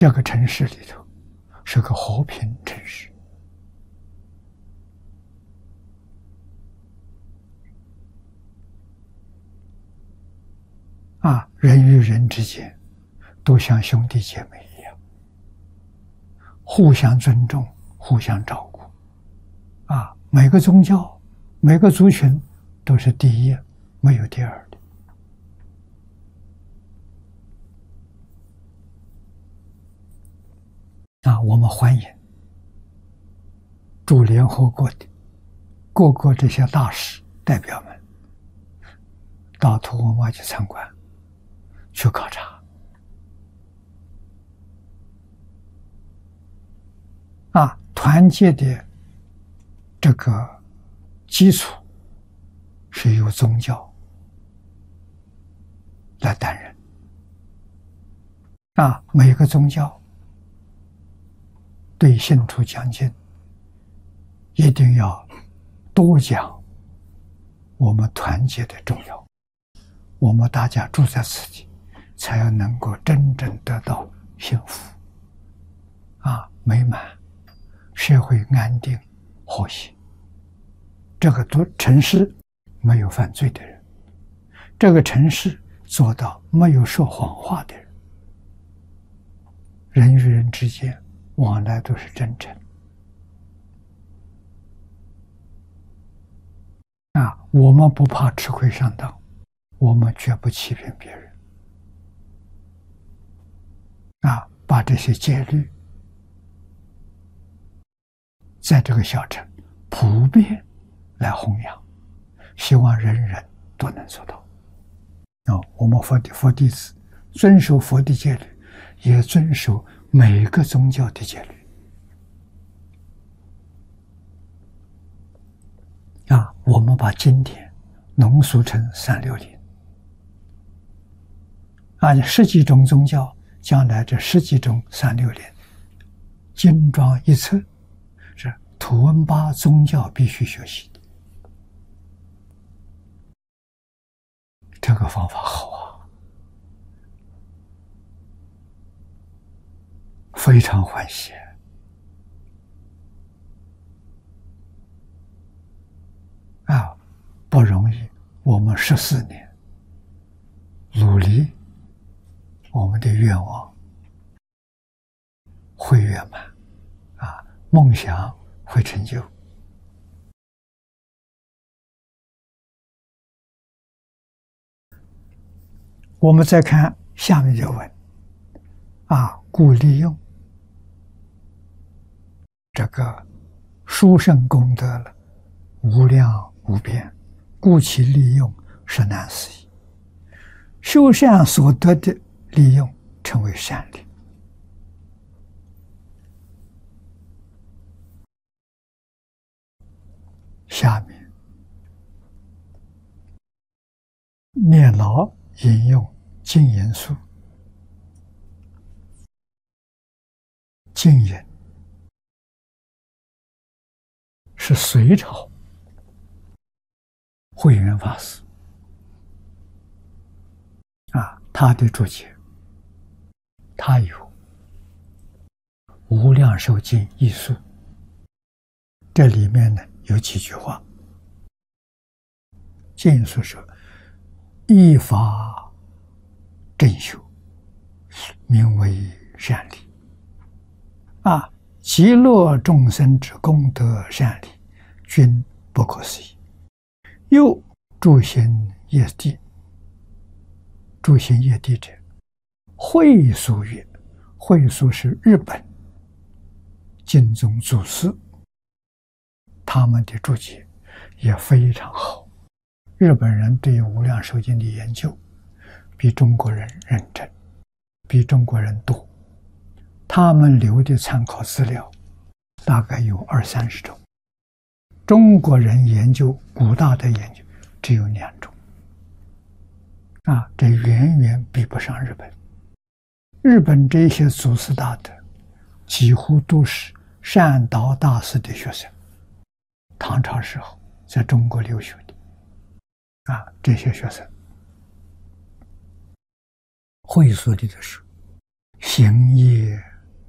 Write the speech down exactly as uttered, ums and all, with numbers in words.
这个城市里头是个和平城市啊，人与人之间都像兄弟姐妹一样，互相尊重，互相照顾啊，每个宗教每个族群都是第一，没有第二的啊。我们欢迎驻联合国的各个这些大使代表们到图文化去参观去考察啊，团结的这个基础是由宗教来担任啊，每个宗教对信徒讲经一定要多讲我们团结的重要，我们大家住在此地才要能够真正得到幸福啊，美满，社会安定和谐。这个都城市没有犯罪的人，这个城市做到没有说谎话的人，人与人之间往来都是真诚啊，我们不怕吃亏上当，我们绝不欺骗别人啊，把这些戒律在这个小城普遍来弘扬，希望人人都能做到啊。我们佛的佛弟子遵守佛的戒律，也遵守每个宗教的戒律啊。我们把经典浓缩成三六零啊，十几种宗教，将来这十几种三六零精装一册，是图文巴宗教必须学习的。这个方法好啊，非常欢喜啊，不容易。我们十四年努力，我们的愿望会圆满啊，梦想会成就。我们再看下面这文啊，故利用这个殊胜功德了，无量无边，故其利用是难思议。修善所得的利用称为善利。下面念老引用净言书。净言是隋朝慧远法师啊，他的注解，他有《无量寿经义疏》，这里面呢有几句话。净疏说：“依法正修，名为善利。啊，极乐众生之功德善利，均不可思议。又诸行业地，诸行业地者，会疏曰，会疏是日本经宗祖师，他们的注解也非常好。日本人对于无量寿经的研究比中国人认真，比中国人多。他们留的参考资料大概有二三十种，中国人研究古大的研究只有两种啊，这远远比不上日本。日本这些祖师大德几乎都是善导大师的学生，唐朝时候在中国留学的啊，这些学生会说的就是行业